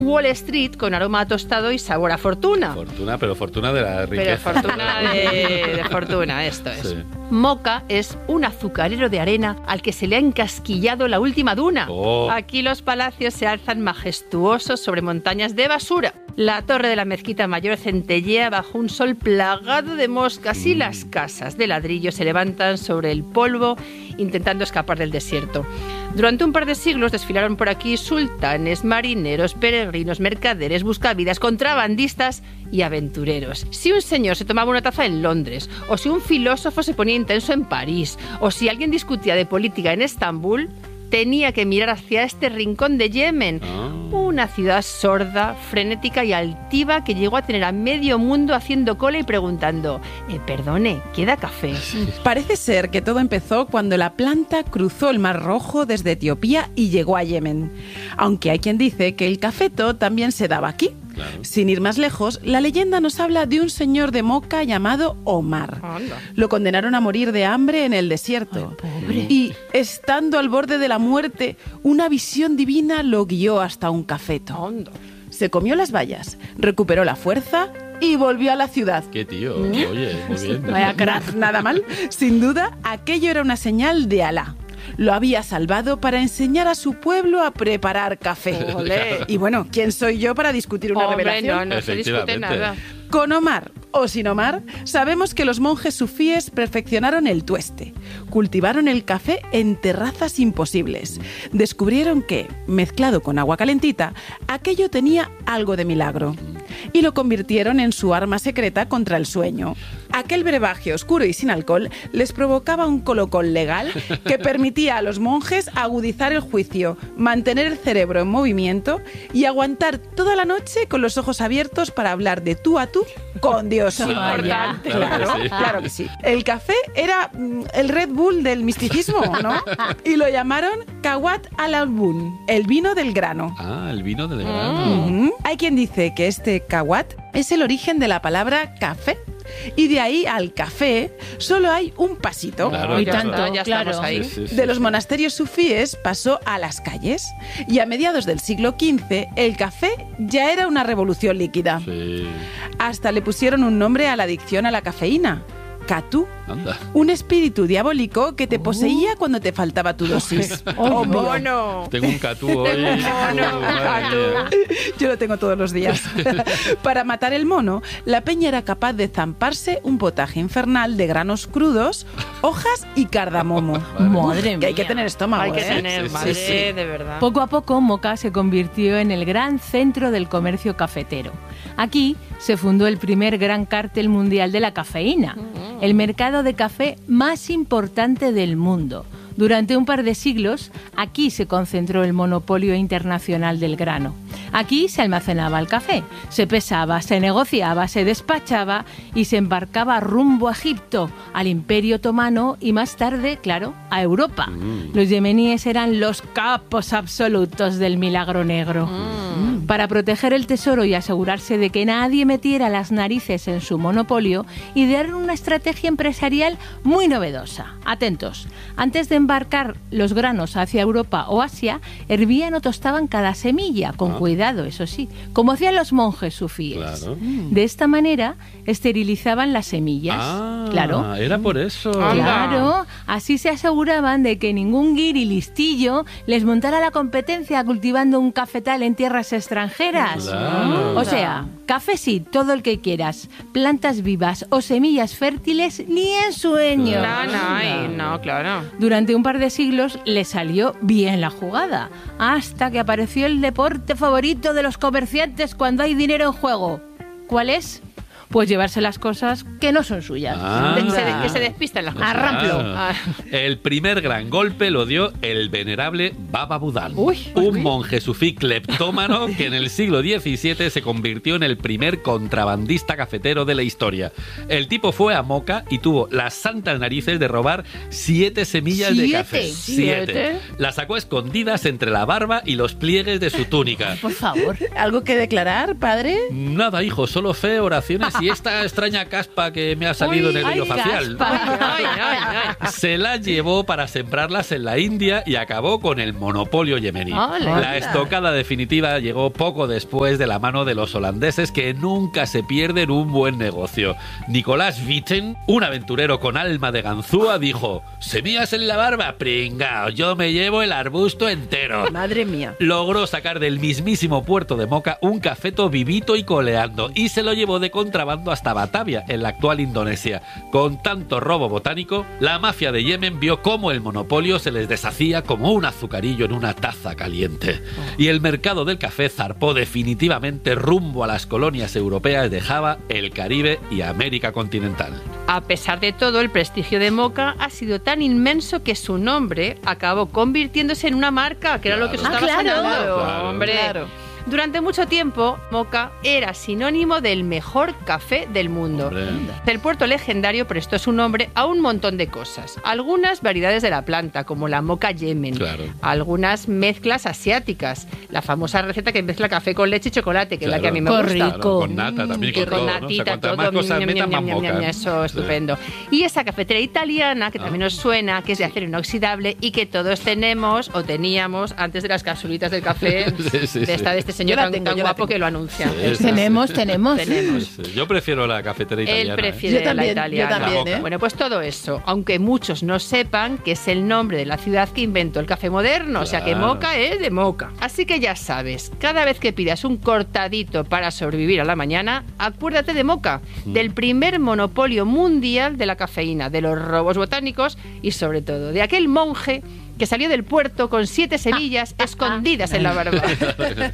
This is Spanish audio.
Wall Street con aroma a tostado y sabor a fortuna. Pero fortuna de la riqueza. Pero fortuna de fortuna, esto es. Sí. Moca es un azucarero de arena al que se le ha encasquillado la última duna. Aquí los palacios se alzan majestuosos sobre montañas de basura. La torre de la mezquita mayor centellea bajo un sol plagado de moscas y las casas de ladrillo se levantan sobre el polvo intentando escapar del desierto. Durante un par de siglos desfilaron por aquí sultanes, marineros, peregrinos, mercaderes, buscavidas, contrabandistas y aventureros. Si un señor se tomaba una taza en Londres, o si un filósofo se ponía intenso en París, o si alguien discutía de política en Estambul, tenía que mirar hacia este rincón de Yemen, una ciudad sorda, frenética y altiva que llegó a tener a medio mundo haciendo cola y preguntando, perdone, ¿queda café? Parece ser que todo empezó cuando la planta cruzó el Mar Rojo desde Etiopía y llegó a Yemen. Aunque hay quien dice que el cafeto también se daba aquí. Claro. Sin ir más lejos, la leyenda nos habla de un señor de Moca llamado Omar. Anda. Lo condenaron a morir de hambre en el desierto. Ay, pobre. Y, estando al borde de la muerte, una visión divina lo guió hasta un cafeto. Anda. Se comió las bayas, recuperó la fuerza y volvió a la ciudad. ¡Qué tío! Oye, muy bien. Vaya crack, nada mal. Sin duda, aquello era una señal de Alá. Lo había salvado para enseñar a su pueblo a preparar café. ¡Olé! Y bueno, ¿quién soy yo para discutir una revelación? No se discute nada. Con Omar o sin Omar, sabemos que los monjes sufíes perfeccionaron el tueste. Cultivaron el café en terrazas imposibles. Descubrieron que, mezclado con agua calentita, aquello tenía algo de milagro. Y lo convirtieron en su arma secreta contra el sueño. Aquel brebaje oscuro y sin alcohol les provocaba un colocón legal que permitía a los monjes agudizar el juicio, mantener el cerebro en movimiento y aguantar toda la noche con los ojos abiertos para hablar de tú a tú con Dios. Importante. Claro que sí. El café era el Red Bull del misticismo, ¿no? Y lo llamaron Kawat al-Albun, el vino del grano. El vino del grano. Hay quien dice que este Kawat es el origen de la palabra café. Y de ahí al café solo hay un pasito. Claro, y tanto, ya estamos ahí. De los monasterios sufíes pasó a las calles. Y a mediados del siglo XV, el café ya era una revolución líquida. Sí. Hasta le pusieron un nombre a la adicción a la cafeína. Catú. Anda. Un espíritu diabólico que te poseía cuando te faltaba tu dosis. ¡Oh, mono! Tengo un catú hoy. Yo lo tengo todos los días. Para matar el mono, la peña era capaz de zamparse un potaje infernal de granos crudos, hojas y cardamomo. Madre mía. Que hay que tener estómago, Hay que tener, madre, de verdad. Poco a poco, Moca se convirtió en el gran centro del comercio cafetero. Aquí se fundó el primer gran cártel mundial de la cafeína, el mercado de café más importante del mundo. Durante un par de siglos, aquí se concentró el monopolio internacional del grano. Aquí se almacenaba el café, se pesaba, se negociaba, se despachaba y se embarcaba rumbo a Egipto, al Imperio Otomano y más tarde, claro, a Europa. Los yemeníes eran los capos absolutos del milagro negro. Para proteger el tesoro y asegurarse de que nadie metiera las narices en su monopolio, idearon una estrategia empresarial muy novedosa. Atentos, antes de embarcar los granos hacia Europa o Asia, hervían o tostaban cada semilla, con cuidado, eso sí, como hacían los monjes sufíes. Claro. De esta manera, esterilizaban las semillas. Claro. Era por eso. Claro, así se aseguraban de que ningún guiri listillo les montara la competencia cultivando un cafetal en tierras extranjeras. Claro. O sea, café sí, todo el que quieras, plantas vivas o semillas fértiles, ni en sueño. No, claro. Durante un par de siglos le salió bien la jugada, hasta que apareció el deporte favorito de los comerciantes cuando hay dinero en juego. ¿Cuál es? Pues llevarse las cosas que no son suyas. Que se despistan las cosas. Arramplo. El primer gran golpe lo dio el venerable Baba Budal, un monje sufí cleptómano que en el siglo XVII se convirtió en el primer contrabandista cafetero de la historia. El tipo fue a Moca y tuvo las santas narices de robar 7 semillas de café. 7. Las sacó escondidas entre la barba y los pliegues de su túnica. Por favor. ¿Algo que declarar, padre? Nada, hijo, solo fe, oraciones ¿y esta extraña caspa que me ha salido en el vello facial? Se la llevó para sembrarlas en la India y acabó con el monopolio yemení. La estocada definitiva llegó poco después de la mano de los holandeses, que nunca se pierden un buen negocio. Nicolás Witten, un aventurero con alma de ganzúa, dijo: semillas en la barba, pringao, yo me llevo el arbusto entero. Madre mía. Logró sacar del mismísimo puerto de Moca un cafeto vivito y coleando, y se lo llevó de contrabando hasta Batavia, en la actual Indonesia. Con tanto robo botánico, la mafia de Yemen vio cómo el monopolio se les deshacía como un azucarillo en una taza caliente. Y el mercado del café zarpó definitivamente rumbo a las colonias europeas de Java, el Caribe y América continental. A pesar de todo, el prestigio de Moca ha sido tan inmenso que su nombre acabó convirtiéndose en una marca, que era lo que se estaba sonando. Hombre. Durante mucho tiempo, Moca era sinónimo del mejor café del mundo. Hombre. El puerto legendario prestó su nombre a un montón de cosas. Algunas variedades de la planta, como la Moca Yemen. Claro. Algunas mezclas asiáticas. La famosa receta que mezcla café con leche y chocolate, que es la que a mí me gusta. Rico. Con nata también, con todo, natita, ¿no? O sea, cuantas todo. más cosas metan, más Moca. Eso, estupendo. Y esa cafetera italiana, que también nos suena, que es de acero inoxidable y que todos tenemos o teníamos antes de las capsulitas del café de este señor tan guapo que lo anuncia. Tenemos. Yo prefiero la cafetera italiana. Él prefiere la italiana. Yo también. Bueno, pues todo eso, aunque muchos no sepan que es el nombre de la ciudad que inventó el café moderno, o sea que Moca es de Moca. Así que ya sabes, cada vez que pidas un cortadito para sobrevivir a la mañana, acuérdate de Moca, del primer monopolio mundial de la cafeína, de los robos botánicos y sobre todo de aquel monje que salió del puerto con 7 semillas escondidas en la barba.